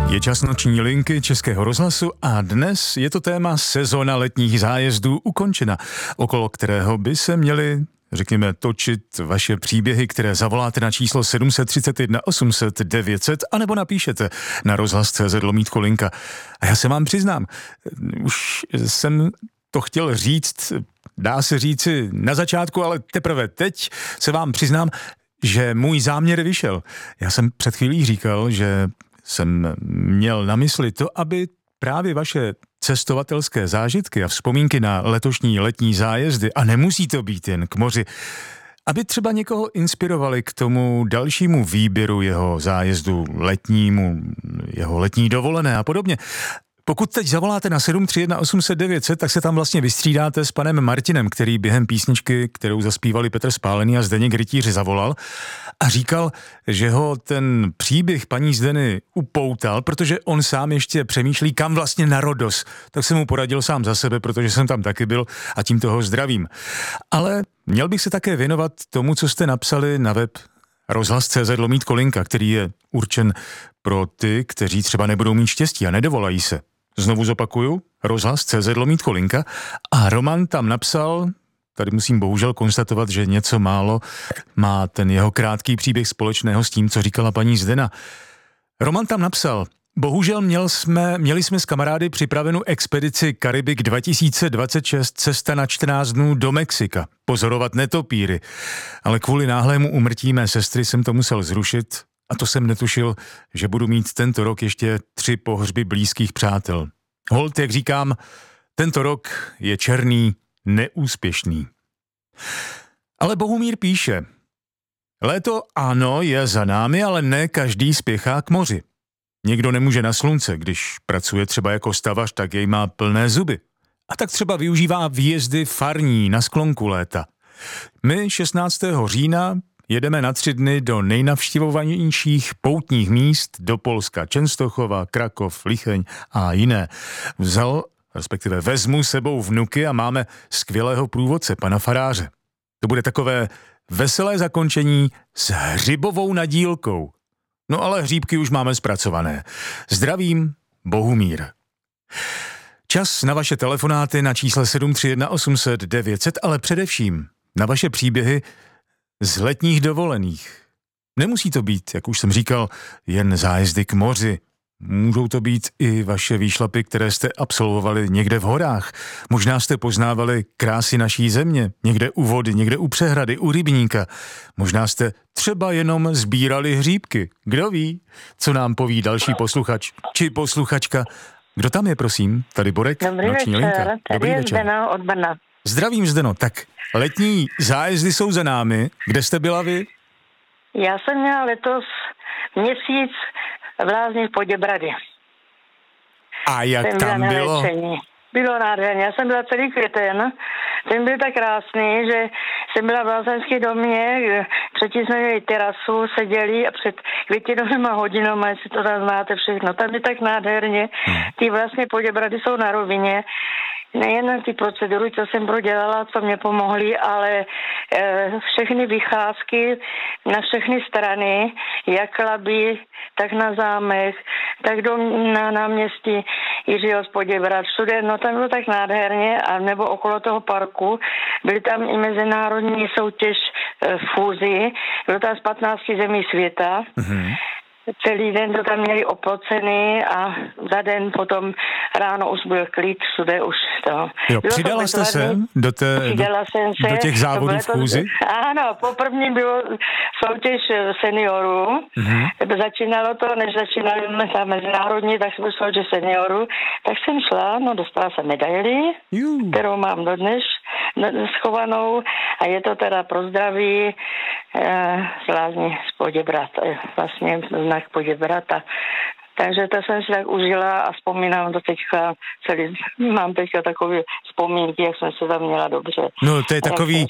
Je čas noční linky Českého rozhlasu a dnes je to téma sezona letních zájezdů ukončena, okolo kterého by se měli, řekněme, točit vaše příběhy, které zavoláte na číslo 731 800 900 anebo napíšete na rozhlas.cz/linka. A já se vám přiznám, už jsem to chtěl říct, dá se říci na začátku, ale teprve teď se vám přiznám, že můj záměr vyšel. Já jsem před chvílí říkal, že jsem měl na mysli to, aby právě vaše cestovatelské zážitky a vzpomínky na letošní letní zájezdy, a nemusí to být jen k moři, aby třeba někoho inspirovali k tomu dalšímu výběru jeho zájezdu letnímu, jeho letní dovolené a podobně. Pokud teď zavoláte na 731 800 900, tak se tam vlastně vystřídáte s panem Martinem, který během písničky, kterou zaspívali Petr Spálený a Zdeněk Rytíř, zavolal a říkal, že ho ten příběh paní Zdeny upoutal, protože on sám ještě přemýšlí, kam vlastně na Rodos. Tak jsem mu poradil sám za sebe, protože jsem tam taky byl a tím toho zdravím. Ale měl bych se také věnovat tomu, co jste napsali na web rozhlas.cz/linka, který je určen pro ty, kteří třeba nebudou mít štěstí a nedovolají se. Znovu zopakuju, rozhlas.cz/linka a Roman tam napsal, tady musím bohužel konstatovat, že něco málo má ten jeho krátký příběh společného s tím, co říkala paní Zdena. Roman tam napsal: bohužel měli jsme s kamarády připravenou expedici Karibik 2026, cesta na 14 dnů do Mexika, pozorovat netopíry, ale kvůli náhlému úmrtí mé sestry jsem to musel zrušit a to jsem netušil, že budu mít tento rok ještě 3 pohřby blízkých přátel. Holt, jak říkám, tento rok je černý, neúspěšný. Ale Bohumír píše: léto ano, je za námi, ale ne každý spěchá k moři. Někdo nemůže na slunce, když pracuje třeba jako stavař, tak jej má plné zuby. A tak třeba využívá výjezdy farní na sklonku léta. My 16. října jedeme na 3 dny do nejnavštěvovanějších poutních míst do Polska, Čenstochova, Krakov, Lícheň a jiné. Vezmu sebou vnuky a máme skvělého průvodce, pana faráře. To bude takové veselé zakončení s hřibovou nadílkou. No ale hříbky už máme zpracované. Zdravím, Bohumír. Čas na vaše telefonáty na čísle 731 800 900, ale především na vaše příběhy z letních dovolených. Nemusí to být, jak už jsem říkal, jen zájezdy k moři. Můžou to být i vaše výšlapy, které jste absolvovali někde v horách. Možná jste poznávali krásy naší země, někde u vody, někde u přehrady, u rybníka. Možná jste třeba jenom sbírali hříbky. Kdo ví, co nám poví další posluchač či posluchačka. Kdo tam je, prosím? Tady Borek, noční linka. Dobrý večer. Zdeno od Brna. Zdravím, Zdeno. Tak, letní zájezdy jsou za námi. Kde jste byla vy? Já jsem měla letos měsíc v Lázních Poděbrady. A jak tam bylo? Bylo nádherně. Já jsem byla celý květen. Ten byl tak krásný, že jsem byla v lázeňském domě, předtím jsme měli terasu, seděli a před květinovýma hodinama, jestli to tam znáte všechno. Tam je tak nádherně. Ty vlastně Poděbrady jsou na rovině. Nejen ty procedury, co jsem prodělala, co mě pomohly, ale všechny vycházky na všechny strany, jak Laby, tak na zámek, tak na náměstí Jiřího z Poděbrad, všude, no tam bylo tak nádherně, a nebo okolo toho parku, byly tam i mezinárodní soutěž fúzi, bylo tam z 15 zemí světa. Mm-hmm. Celý den to tam měli oplocený a za den potom ráno už byl klid, všude už to. Jo, přidala jste se do těch závodů v chůzi? Ano, poprvní bylo soutěž seniorů. Mm-hmm. Začínalo to, než začínali ta mezinárodní, tak jsme soutěž seniorů. Tak jsem šla, dostala jsem medaili, kterou mám dodnes schovanou, a je to teda pro zdraví z Lázní z Poděbrad, vlastně znak Poděbrata. Takže to jsem si tak užila a vzpomínám to teďka mám teďka takové vzpomínky, jak jsem se tam měla dobře. No to je takový